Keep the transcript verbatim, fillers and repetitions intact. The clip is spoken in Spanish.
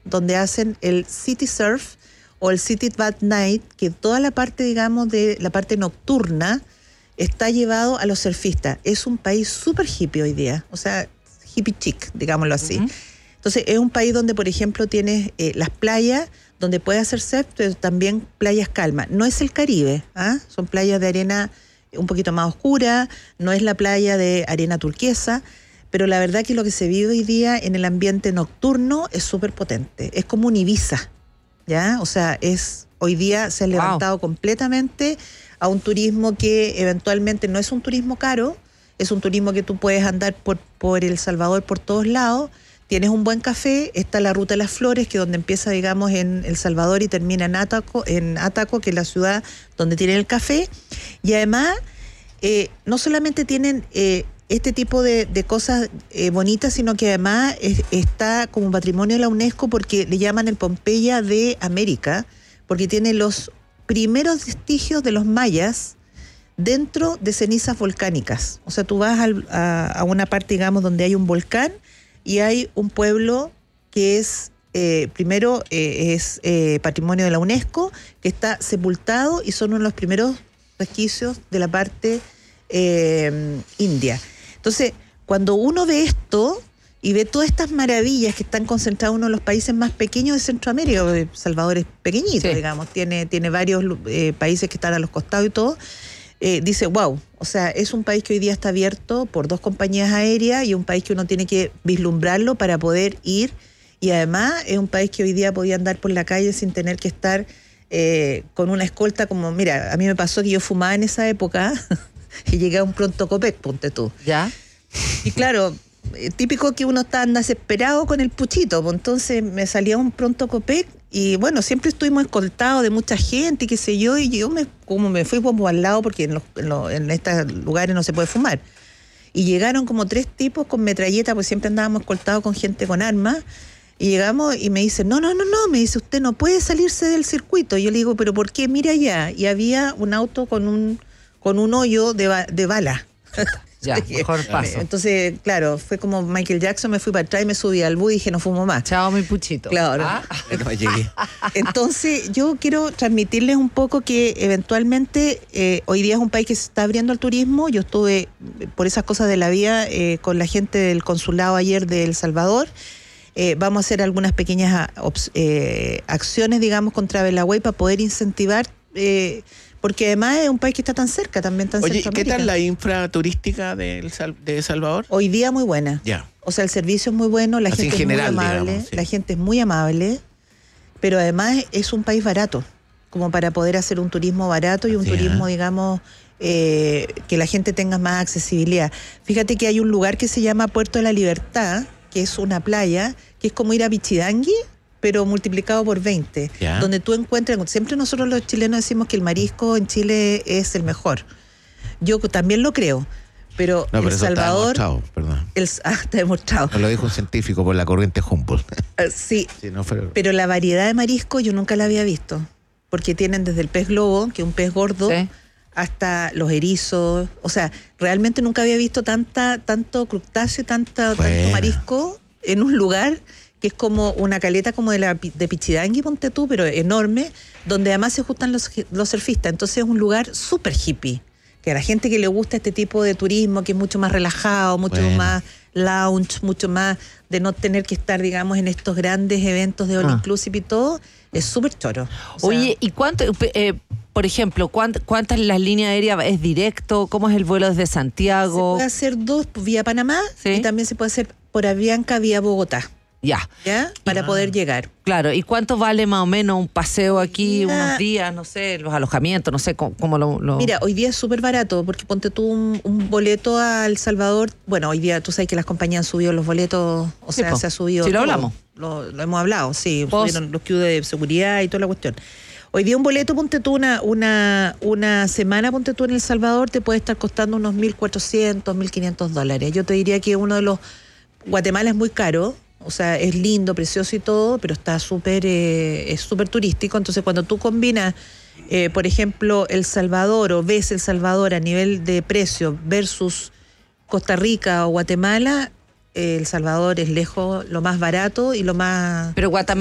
donde hacen el City Surf o el City Bad Night, que toda la parte, digamos, de la parte nocturna está llevado a los surfistas. Es un país súper hippie hoy día, o sea, hippie chic, digámoslo así. Uh-huh. Entonces, es un país donde, por ejemplo, tienes eh, las playas, donde puedes hacer surf, pero también playas calmas. No es el Caribe, ¿ah? Son playas de arena un poquito más oscura, no es la playa de arena turquesa, pero la verdad que lo que se vive hoy día en el ambiente nocturno es súper potente. Es como un Ibiza, ¿ya? O sea, es hoy día se ha levantado wow. completamente a un turismo que eventualmente no es un turismo caro, es un turismo que tú puedes andar por, por El Salvador por todos lados. Tienes un buen café, está la Ruta de las Flores, que es donde empieza, digamos, en El Salvador y termina en Ataco, en Ataco, que es la ciudad donde tienen el café. Y además, eh, no solamente tienen eh, este tipo de, de cosas eh, bonitas, sino que además es, está como patrimonio de la UNESCO porque le llaman el Pompeya de América, porque tiene los primeros vestigios de los mayas dentro de cenizas volcánicas. O sea, tú vas al, a, a una parte, digamos, donde hay un volcán, y hay un pueblo que es, eh, primero, eh, es eh, patrimonio de la UNESCO, que está sepultado y son uno de los primeros resquicios de la parte eh, india. Entonces, cuando uno ve esto y ve todas estas maravillas que están concentradas en uno de los países más pequeños de Centroamérica, El Salvador es pequeñito, sí. digamos, tiene, tiene varios eh, países que están a los costados y todo, Eh, dice, wow, o sea, es un país que hoy día está abierto por dos compañías aéreas y un país que uno tiene que vislumbrarlo para poder ir, y además es un país que hoy día podía andar por la calle sin tener que estar eh, con una escolta como, mira, a mí me pasó que yo fumaba en esa época y llegué a un pronto Copec, ponte tú. ¿Ya? Y claro, eh, típico que uno está desesperado con el puchito, pues entonces me salía un pronto Copec. Y bueno, siempre estuvimos escoltados de mucha gente y qué sé yo, y yo me, como me fui como al lado porque en, los, en, los, en estos lugares no se puede fumar. Y llegaron como tres tipos con metralleta, pues siempre andábamos escoltados con gente con armas, y llegamos y me dicen, no, no, no, no, me dice, usted no puede salirse del circuito. Y yo le digo, ¿pero por qué? Mira allá. Y había un auto con un, con un hoyo de, ba- de bala. Ya, mejor paso. Entonces, claro, fue como Michael Jackson, me fui para atrás y me subí al bus y dije, no fumo más. Chao, mi puchito. Claro. Ah. No llegué. Entonces, yo quiero transmitirles un poco que eventualmente eh, hoy día es un país que se está abriendo al turismo. Yo estuve, por esas cosas de la vida, eh, con la gente del consulado ayer de El Salvador. Eh, vamos a hacer algunas pequeñas eh, acciones, digamos, con Travelaway para poder incentivar... Eh, porque además es un país que está tan cerca, también tan cerca. Oye, ¿qué tal la infra turística de El, Sal- de El Salvador? Hoy día muy buena. Ya. O sea, el servicio es muy bueno, la Así gente en general, es muy amable, digamos, sí. la gente es muy amable, pero además es un país barato, como para poder hacer un turismo barato y un Así turismo, es. digamos, eh, que la gente tenga más accesibilidad. Fíjate que hay un lugar que se llama Puerto de la Libertad, que es una playa, que es como ir a Pichidangui, pero multiplicado por veinte, ¿Ya? donde tú encuentras, siempre nosotros los chilenos decimos que el marisco en Chile es el mejor. Yo también lo creo, pero No, pero El eso Salvador... está demostrado, perdón. El, ah, está demostrado. Nos lo dijo un científico por la corriente Humboldt. Uh, sí, Sí, no fue... pero la variedad de marisco yo nunca la había visto, porque tienen desde el pez globo, que es un pez gordo, Sí. hasta los erizos. O sea, realmente nunca había visto tanta, tanto crustáceo, tanta, tanto Buena. marisco en un lugar que es como una caleta como de la de Pichidangui, ponte tú, pero enorme, donde además se juntan los, los surfistas. Entonces es un lugar súper hippie, que a la gente que le gusta este tipo de turismo, que es mucho más relajado, mucho Bueno. más lounge, mucho más de no tener que estar, digamos, en estos grandes eventos de all Ah. inclusive y todo, es súper choro. O sea, Oye, ¿y cuánto, eh, por ejemplo, cuánt, cuántas las líneas aéreas? ¿Es directo? ¿Cómo es el vuelo desde se Santiago? puede hacer dos vía Panamá Sí. y también se puede hacer por Avianca vía Bogotá, Ya, ¿ya? Para poder llegar. claro. ¿Y cuánto vale más o menos un paseo aquí, Mira, unos días, no sé, los alojamientos, no sé cómo, cómo lo, lo... Mira, hoy día es súper barato, porque ponte tú un, un boleto a El Salvador. Bueno, hoy día tú sabes que las compañías han subido los boletos, o Sí, sea, po. se ha subido. Sí, lo todo. hablamos. Lo, lo hemos hablado, sí. Post- Subieron los Q de seguridad y toda la cuestión. Hoy día un boleto, ponte tú una, una, una semana, ponte tú en El Salvador, te puede estar costando unos mil cuatrocientos, mil quinientos dólares. Yo te diría que uno de los... Guatemala es muy caro. O sea, es lindo, precioso y todo, pero está súper, eh, es súper turístico. Entonces, cuando tú combinas, eh, por ejemplo, El Salvador o ves El Salvador a nivel de precio versus Costa Rica o Guatemala, eh, El Salvador es lejos lo más barato y lo más... Pero Guatemala